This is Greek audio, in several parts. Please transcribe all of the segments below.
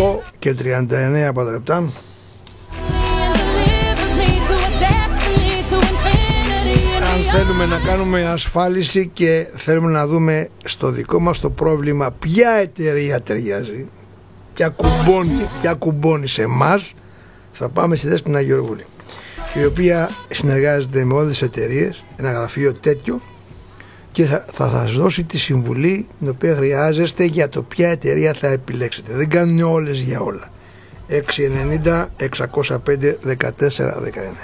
8:39 λεπτά. Αν θέλουμε να κάνουμε ασφάλιση και θέλουμε να δούμε στο δικό μας το πρόβλημα ποια εταιρεία ταιριάζει, ποια κουμπώνει σε εμάς, θα πάμε στη Δέσποινα Γεωργούλη, η οποία συνεργάζεται με όλες τις εταιρείες, ένα γραφείο τέτοιο, και θα σας δώσει τη συμβουλή την οποία χρειάζεστε για το ποια εταιρεία θα επιλέξετε. Δεν κάνουν όλες για όλα. 690 605 14 19.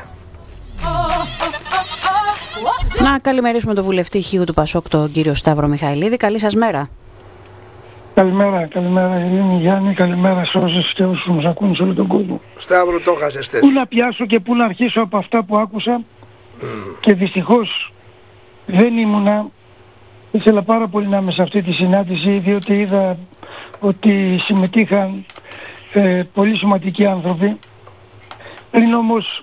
Να καλημερίσουμε τον βουλευτή Χίου του Πασόκ, τον κύριο Σταύρο Μιχαηλίδη. Καλή σας μέρα. Καλημέρα Ειρήνη, Γιάννη, καλημέρα σε όσους και όσους μας ακούν σε όλο τον κόσμο. Σταύρο, το χάσες. Πού να πιάσω και πού να αρχίσω από αυτά που άκουσα και δυστυχώς δεν ήμουνα. Ήθελα πάρα πολύ να είμαι σε αυτή τη συνάντηση, διότι είδα ότι συμμετείχαν πολύ σημαντικοί άνθρωποι. Πριν όμως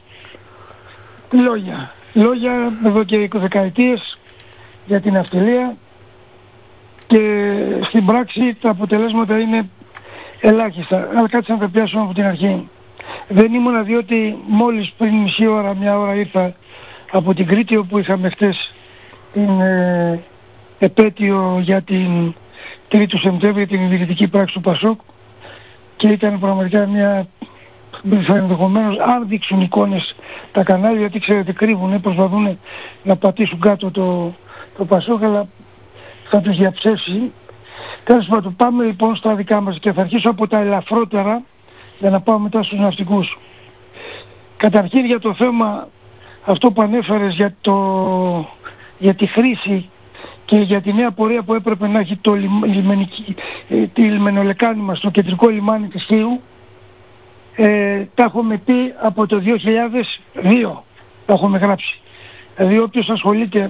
λόγια εδώ και 20 δεκαετίες για την ναυτιλία, και στην πράξη τα αποτελέσματα είναι ελάχιστα. Αλλά κάτσε να τα πιάσουμε από την αρχή. Δεν ήμουνα, διότι μόλις πριν μισή ώρα, μια ώρα ήρθα από την Κρήτη, όπου είχαμε χτες την επέτειο για την 3η του Σεπτέμβρη, την ιδρυτική πράξη του Πασόκ, και ήταν πραγματικά μια, θα ενδεχομένως, αν δείξουν εικόνες τα κανάλια, γιατί ξέρετε κρύβουν, προσπαθούν να πατήσουν κάτω το Πασόκ, αλλά θα τους διαψεύσει. Τέλος πάντων, πάμε λοιπόν στα δικά μας και θα αρχίσω από τα ελαφρότερα για να πάω μετά στους ναυτικούς. Καταρχήν για το θέμα αυτό που ανέφερες για τη χρήση και για τη νέα πορεία που έπρεπε να έχει τη λιμενολεκάνη μας, το κεντρικό λιμάνι της Χίου, τα έχουμε πει από το 2002, τα έχουμε γράψει. Δηλαδή όποιος ασχολείται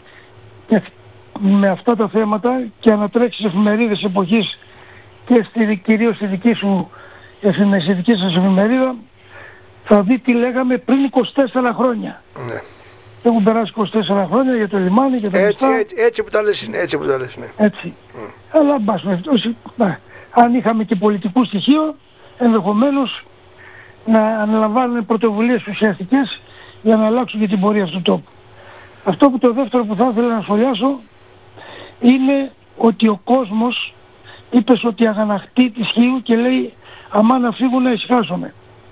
με αυτά τα θέματα και ανατρέξει στις εφημερίδες εποχής και κυρίως στη δική σας εφημερίδα, θα δει τι λέγαμε πριν 24 χρόνια. Ναι. Έχουν περάσει 24 χρόνια για το λιμάνι, για το μισθά. Έτσι που τα λες είναι, ναι. Έτσι. Αλλά εν πάση περιπτώσει, αν είχαμε και πολιτικού στοιχείο, ενδεχομένως να αναλαμβάνουν πρωτοβουλίες ουσιαστικές για να αλλάξουν και την πορεία αυτού του τόπου. Αυτό που το δεύτερο που θα ήθελα να σχολιάσω είναι ότι ο κόσμος είπε ότι αγαναχτεί της Χίου και λέει αμά να φύγουν να ησυχάσουμε.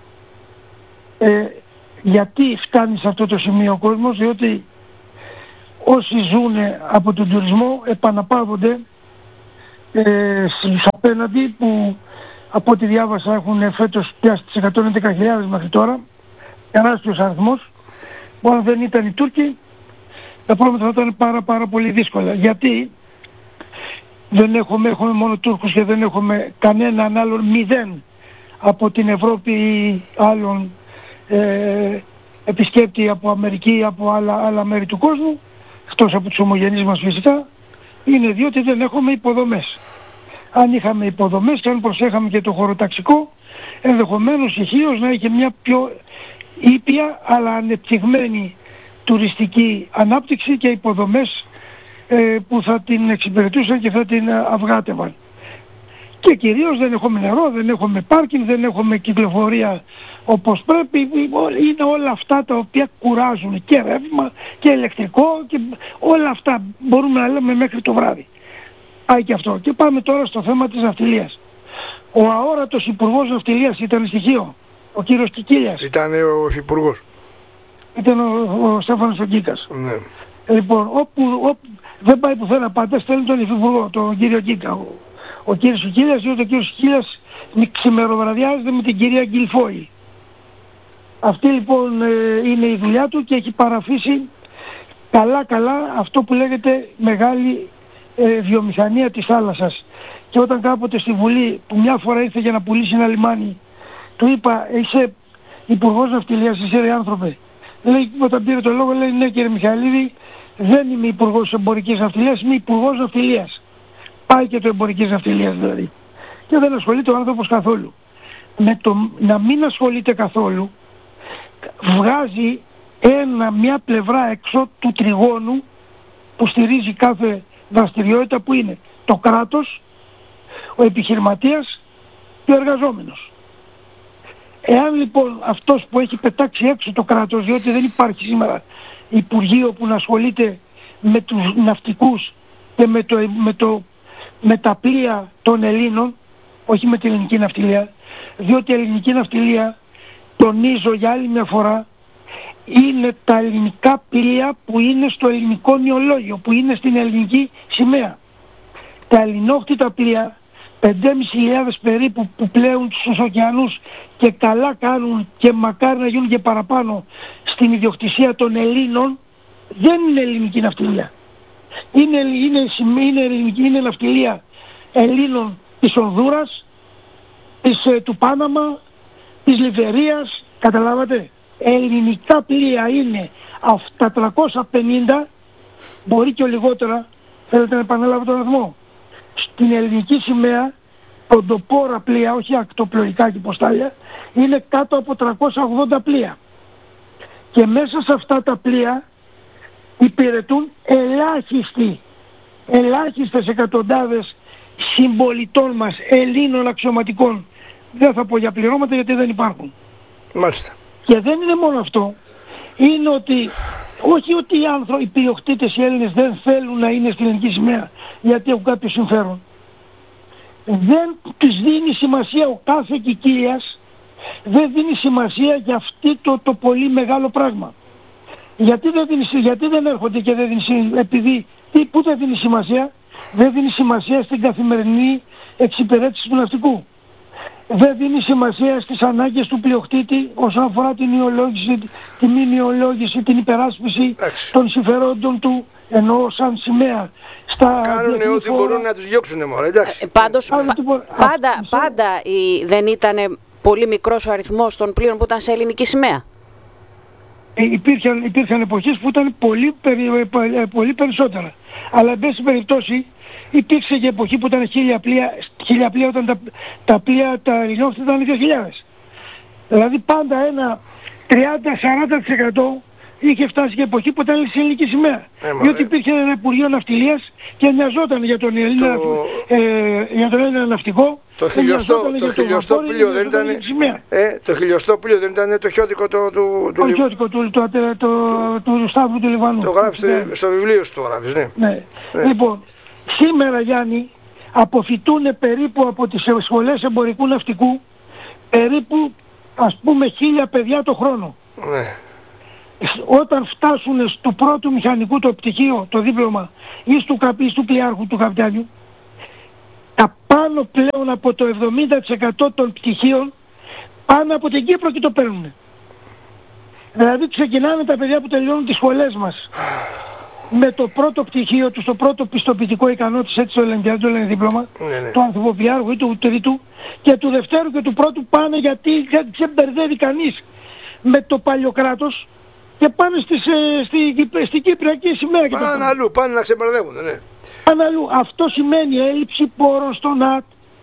Γιατί φτάνει σε αυτό το σημείο ο κόσμος? Διότι όσοι ζουν από τον τουρισμό επαναπαύονται στους απέναντι, που από ό,τι διάβασα έχουν φέτος πιάσει τις 111.000 μέχρι τώρα, τεράστιος αριθμός, που αν δεν ήταν οι Τούρκοι τα πράγματα θα ήταν πάρα πολύ δύσκολα. Γιατί έχουμε μόνο Τούρκους και δεν έχουμε κανέναν άλλον, μηδέν από την Ευρώπη ή άλλον επισκέπτη από Αμερική ή από άλλα μέρη του κόσμου, εκτός από τους ομογενείς μας φυσικά, είναι διότι δεν έχουμε υποδομές. Αν είχαμε υποδομές και αν προσέχαμε και το χωροταξικό, ενδεχομένως η Χίος να είχε μια πιο ήπια αλλά ανεπτυγμένη τουριστική ανάπτυξη και υποδομές που θα την εξυπηρετούσαν και θα την αυγάτευαν. Και κυρίως δεν έχουμε νερό, δεν έχουμε πάρκινγκ, δεν έχουμε κυκλοφορία όπως πρέπει. Είναι όλα αυτά τα οποία κουράζουν, και ρεύμα και ηλεκτρικό και όλα αυτά μπορούμε να λέμε μέχρι το βράδυ. Πάει και αυτό. Και πάμε τώρα στο θέμα της ναυτιλίας. Ο αόρατος υπουργός ναυτιλίας ήταν στοιχείο, ο κύριος Κικίλιας. Ήταν ο υπουργός. Ήταν ο Στέφανος Κίκας. Ναι. Λοιπόν, όπου δεν πάει πουθενά, πάντα στέλνει τον υφυπουργό, τον κύριο Κίκα. Ο κύριος Κικίλιας, διότι ο κύριος Κικίλιας ξημεροβραδιάζεται με την κυρία Γκυλφόη. Αυτή λοιπόν είναι η δουλειά του και έχει παραφύσει καλά αυτό που λέγεται μεγάλη βιομηχανία της θάλασσας. Και όταν κάποτε στη Βουλή, που μια φορά ήρθε για να πουλήσει ένα λιμάνι, του είπα είσαι υπουργός ναυτιλίας, είσαι ρε άνθρωπε? Λέει, όταν πήρε το λόγο, λέει ναι κύριε Μιχαηλίδη, δεν είμαι υπουργός εμπορικής ναυτιλίας, είμαι υπουργός ναυτιλίας. Πάει και το εμπορικής ναυτιλίας δηλαδή. Και δεν ασχολείται ο άνθρωπος καθόλου. Με το να μην ασχολείται καθόλου, βγάζει μια πλευρά έξω του τριγώνου που στηρίζει κάθε δραστηριότητα, που είναι το κράτος, ο επιχειρηματίας και ο εργαζόμενος. Εάν λοιπόν αυτός που έχει πετάξει έξω το κράτος, διότι δεν υπάρχει σήμερα Υπουργείο που να ασχολείται με τους ναυτικούς και με τα πλοία των Ελλήνων, όχι με την ελληνική ναυτιλία, διότι η ελληνική ναυτιλία, τονίζω για άλλη μια φορά, είναι τα ελληνικά πλοία που είναι στο ελληνικό νεολόγιο, που είναι στην ελληνική σημαία. Τα ελληνόκτητα πλοία, 5.500 περίπου που πλέουν στους ωκεανούς και καλά κάνουν και μακάρι να γίνουν και παραπάνω στην ιδιοκτησία των Ελλήνων, δεν είναι ελληνική ναυτιλία. Είναι ναυτιλία Ελλήνων της Ονδούρας, του Πάναμα, της Λιβερίας, καταλάβατε. Ελληνικά πλοία είναι αυτά 350, μπορεί και λιγότερα, θέλετε να επανέλαβω τον αριθμό. Στην ελληνική σημαία, ποντοπόρα πλοία, όχι ακτοπλοϊκά και υποστάλια, είναι κάτω από 380 πλοία. Και μέσα σε αυτά τα πλοία υπηρετούν ελάχιστες εκατοντάδες συμπολιτών μας, Ελλήνων αξιωματικών. Δεν θα πω για πληρώματα γιατί δεν υπάρχουν. Μάλιστα. Και δεν είναι μόνο αυτό. Είναι ότι, όχι ότι οι άνθρωποι, οι πλειοκτήτες οι Έλληνες δεν θέλουν να είναι στην ελληνική σημαία γιατί έχουν κάποιο συμφέρον. Δεν τους δίνει σημασία ο κάθε κικίλιας, δεν δίνει σημασία για αυτό το πολύ μεγάλο πράγμα. Γιατί δεν έρχονται και δεν δίνει, επειδή, πού δεν δίνει σημασία? Δεν δίνει σημασία στην καθημερινή εξυπηρέτηση του ναυτικού. Δεν δίνει σημασία στις ανάγκες του πλειοκτήτη όσον αφορά την ιολόγηση, τη μη ιολόγηση, την υπεράσπιση των συμφερόντων του, ενώ σαν σημαία. Κάνουν ό,τι μπορούν να τους διώξουν μωρέ, εντάξει. Πάντως, πάντα δεν ήταν πολύ μικρός ο αριθμός των πλοίων που ήταν σε ελληνική σημαία. Υπήρχαν εποχές που ήταν πολύ περισσότερα. Αλλά εν πάση περιπτώσει υπήρξε και εποχή που ήταν 1.000 πλοία όταν τα πλοία τα ελληνόκτητα ήταν 2.000. Δηλαδή πάντα ένα 30-40% είχε φτάσει και εποχή που ήταν σε ελληνική σημαία. Διότι υπήρχε ένα Υπουργείο Ναυτιλίας και νοιαζόταν για τον Έλληνα ναυτικό. Το χιλιοστό πλοίο δεν ήταν. Το χιλιοστό πλοίο δεν ήταν το χιώτικο του Σταύρου του Λιβανού. Το γράψετε στο βιβλίο σου, το γράφεις, ναι. Λοιπόν, σήμερα Γιάννη αποφυτούν περίπου από τις σχολές εμπορικού ναυτικού περίπου ας πούμε 1.000 παιδιά το χρόνο. Ναι. Όταν φτάσουν στο πρώτο μηχανικού το πτυχίο, το δίπλωμα ή του πλοιάρχου του καπιτάνιου, τα πάνω πλέον από το 70% των πτυχίων πάνω από την Κύπρο και το παίρνουν. Δηλαδή ξεκινάνε τα παιδιά που τελειώνουν τις σχολές μας με το πρώτο πτυχίο του, το πρώτο πιστοποιητικό ικανότητας, έτσι το λένε δίπλωμα, του ανθρωποπλοιάρχου ή του τρίτου, και του δευτέρου και του πρώτου πάνε γιατί δεν μπερδεύει κανείς με το παλιό κράτος και πάνε στην Κυπριακή σημαία. Πάνε αλλού, πάνε να ξεμπερδεύουν, ναι. Πάνε αλλού. Αυτό σημαίνει έλλειψη πόρων στο ΝΑΤ,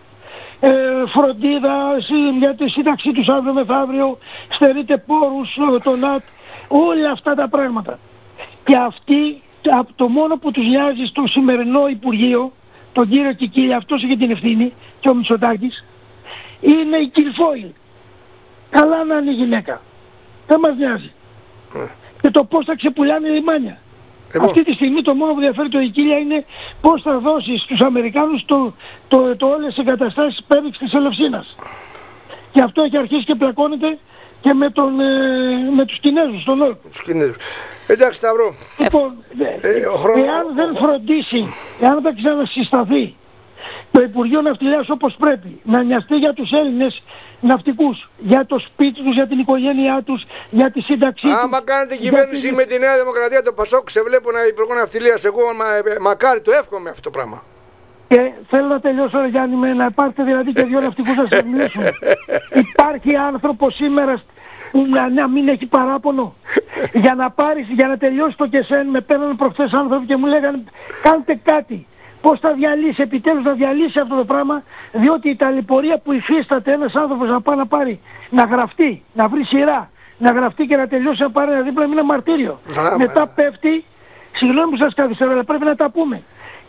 φροντίδα για τη σύνταξή τους αύριο μεθαύριο, στερείται πόρους το ΝΑΤ, όλα αυτά τα πράγματα. Και αυτοί, το μόνο που τους νοιάζει στο σημερινό Υπουργείο, τον κύριο Κικίλια, αυτός είχε την ευθύνη, και ο Μητσοτάκης, είναι η Κιλφόιλ. Καλά να είναι η γυναίκα. Δεν μας νοιάζει. Και το πώς θα ξεπουλάνε λιμάνια. Αυτή τη στιγμή το μόνο που ενδιαφέρει το Κικίλια είναι πώς θα δώσει στους Αμερικάνους όλες τις εγκαταστάσεις πέριξ της Ελευσίνας. Και αυτό έχει αρχίσει και πλακώνεται και με τους Κινέζους, τον Νόρ. Τους Κινέζους. Εντάξει Σταυρό. Λοιπόν, εάν δεν φροντίσει, εάν δεν ξανασυσταθεί το Υπουργείο Ναυτιλίας όπως πρέπει, να νοιαστεί για τους Έλληνες ναυτικούς, για το σπίτι τους, για την οικογένειά τους, για τη σύνταξή τους. Άμα κάνετε κυβέρνηση με τη Νέα Δημοκρατία, το Πασόκ, σε βλέπω να Υπουργό Ναυτιλίας, εγώ μακάρι το εύχομαι αυτό το πράγμα. Και θέλω να τελειώσω, Γιάννη, με να πάρετε δηλαδή και δύο ναυτικούς να σας μιλήσουν. Υπάρχει άνθρωπος σήμερα που να μην έχει παράπονο? Για να τελειώσει το ΚΕΣΕΝ, με παίρνουν προχθές άνθρωποι και μου λέγανε κάντε κάτι. Πώς θα διαλύσει, επιτέλους να διαλύσει αυτό το πράγμα, διότι η ταλαιπωρία που υφίσταται ένας άνθρωπος να πάει να πάρει, να γραφτεί, να βρει σειρά, να γραφτεί και να τελειώσει να πάρει ένα δίπλωμα είναι μαρτύριο. Μετά πέφτει, συγγνώμη που σας καθυστερώ, αλλά πρέπει να τα πούμε.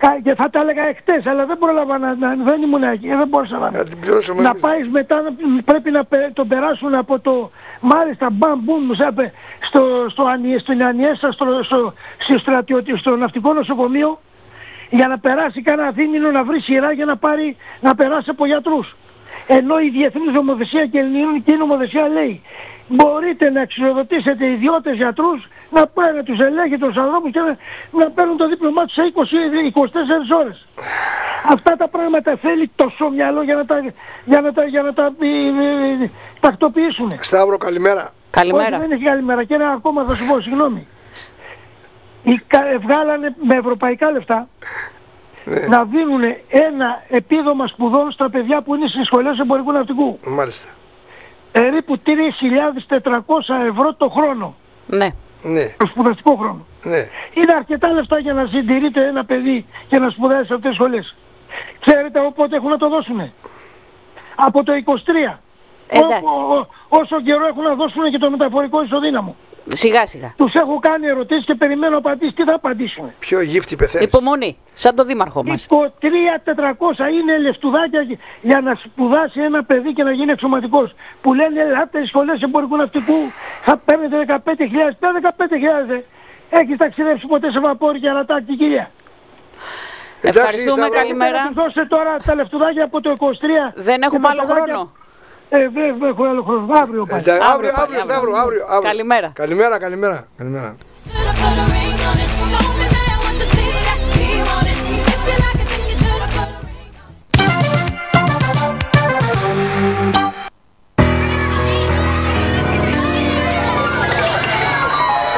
Και θα τα έλεγα εχτες, αλλά δεν πρόλαβα δεν ήμουν εκεί, δεν μπορούσα να πάει μετά, πρέπει να τον περάσουν από το μάλιστα μπαμ-μπουμ στην Ανιέστα, στο ναυτικό νοσοκομείο, για να περάσει κανένα δίμηνο να βρει σειρά για να περάσει από γιατρούς. Ενώ η διεθνής νομοθεσία και η ελληνική νομοθεσία λέει μπορείτε να εξοδοτήσετε ιδιώτες γιατρούς να πάνε να τους ελέγχετε τους ανθρώπους και να παίρνουν το δίπλωμά τους σε 20-24 ώρες. Αυτά τα πράγματα θέλει τόσο μυαλό για να τα τακτοποιήσουν. Σταύρο, καλημέρα. Καλημέρα. Όχι, δεν έχει καλημέρα. Και ένα ακόμα θα σου πω, συγγνώμη. Βγάλανε με ευρωπαϊκά λεφτά να δίνουν ένα επίδομα σπουδών στα παιδιά που είναι στις σχολές εμπορικού ναυτικού. Μάλιστα. Περίπου 3.400 ευρώ το χρόνο. Ναι. Το σπουδαστικό χρόνο. Ναι. Είναι αρκετά λεφτά για να συντηρείται ένα παιδί και να σπουδάσει σε αυτές τις σχολές. Ξέρετε οπότε έχουν να το δώσουν. Από το 23. Όσο καιρό έχουν να δώσουν και το μεταφορικό ισοδύναμο. Σιγά σιγά. Τους έχω κάνει ερωτήσεις και περιμένω απαντήσεις. Τι θα απαντήσουν? Ποιο γύφτη πεθαίνει? Υπομονή, σαν το δήμαρχο μας. 3.400 είναι λεφτουδάκια για να σπουδάσει ένα παιδί και να γίνει εξωματικός. Που λένε ελάτε οι σχολές εμπορικού ναυτικού θα παίρνετε 15.000. Πέρα 15.000. Έχεις ταξιδέψει ποτέ σε βαπόρι και ανατάκτη, κυρία? Ευχαριστούμε, καλημέρα. Να τους δώσετε τώρα τα λεφτουδάκια από το 23. Δεν έχουμε άλλο χρόνο. Δεν έχω άλλο χρόνο. Αύριο πάλι. Αύριο, Σταύρο, αύριο. Καλημέρα. Καλημέρα.